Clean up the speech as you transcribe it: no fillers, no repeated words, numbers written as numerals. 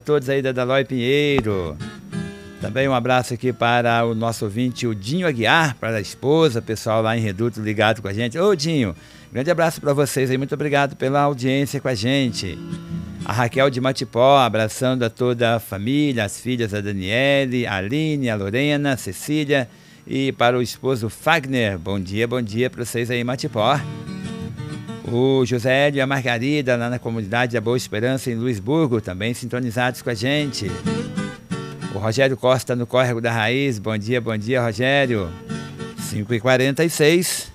Todos aí da Dalói Pinheiro. Também um abraço aqui para o nosso ouvinte, o Dinho Aguiar, para a esposa, pessoal lá em Reduto ligado com a gente. Ô Dinho, grande abraço para vocês aí, muito obrigado pela audiência com a gente. A Raquel de Matipó, abraçando a toda a família, as filhas, a Daniele, a Aline, a Lorena, a Cecília. E para o esposo Fagner, bom dia para vocês aí em Matipó. O José Hélio e a Margarida, lá na comunidade da Boa Esperança, em Luisburgo, também sintonizados com a gente. O Rogério Costa, no Córrego da Raiz, bom dia, Rogério. 5h46.